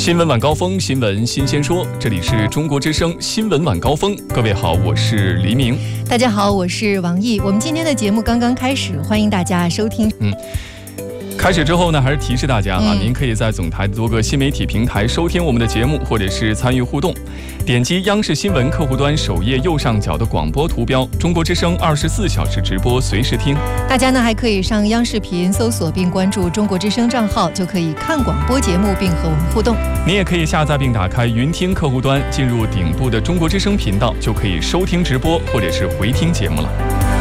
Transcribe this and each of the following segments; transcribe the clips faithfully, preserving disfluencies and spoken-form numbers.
新闻晚高峰，新闻新鲜说，这里是中国之声新闻晚高峰。各位好，我是黎明。 大家好，我是王毅。我们今天的节目刚刚开始，欢迎大家收听。 嗯。开始之后呢，还是提示大家啊，您可以在总台多个新媒体平台收听我们的节目，或者是参与互动。点击央视新闻客户端首页右上角的广播图标，中国之声二十四小时直播，随时听。 大家呢还可以上央视频搜索并关注中国之声账号，就可以看广播节目并和我们互动。 您也可以下载并打开云听客户端，进入顶部的中国之声频道，就可以收听直播或者是回听节目了。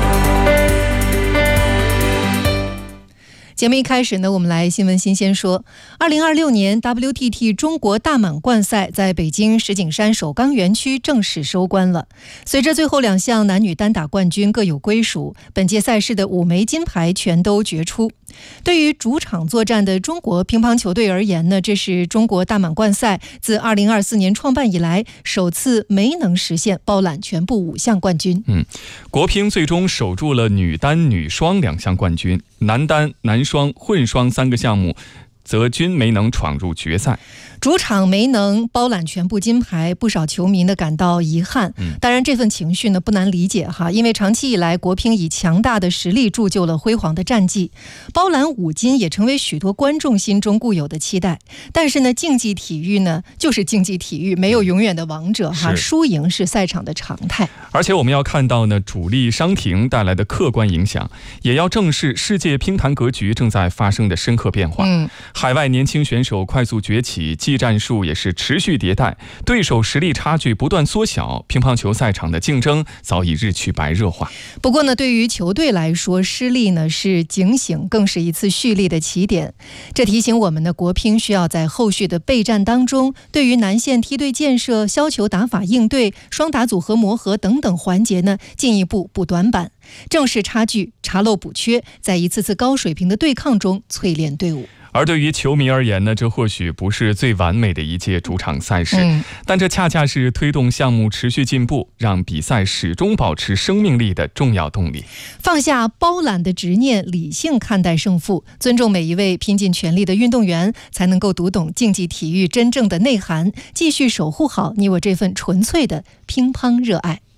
节目一开始呢，我们来新闻新鲜说。二零二六年 W T T 中国大满贯赛在北京石景山首钢园区正式收官了。随着最后两项男女单打冠军各有归属，本届赛事的五枚金牌全都决出。对于主场作战的中国乒乓球队而言呢，这是中国大满贯赛自二零二四年创办以来首次没能实现包揽全部五项冠军。 嗯，国乒最终守住了女单、女双两项冠军，男单、男双、混双三个项目则均没能闯入决赛。 主场没能包揽全部金牌，不少球迷呢感到遗憾。当然这份情绪呢不难理解哈，因为长期以来国乒以强大的实力铸就了辉煌的战绩，包揽五金也成为许多观众心中固有的期待。但是呢，竞技体育呢就是竞技体育，没有永远的王者哈，输赢是赛场的常态。 而且我们要看到呢，主力伤停带来的客观影响，也要正视世界乒坛格局正在发生的深刻变化。嗯，海外年轻选手快速崛起，技战术也是持续迭代，对手实力差距不断缩小，乒乓球赛场的竞争早已日趋白热化。 不过呢，对于球队来说，失利呢是警醒，更是一次蓄力的起点。这提醒我们呢，国乒需要在后续的备战当中，对于南线梯队建设、削球打法应对、双打组合磨合等等环节呢，进一步补短板，正视差距，查漏补缺，在一次次高水平的对抗中淬炼队伍。 而对于球迷而言呢，这或许不是最完美的一届主场赛事，嗯、但这恰恰是推动项目持续进步，让比赛始终保持生命力的重要动力。 放下包揽的执念，理性看待胜负，尊重每一位拼尽全力的运动员，才能够读懂竞技体育真正的内涵，继续守护好你我这份纯粹的乒乓热爱。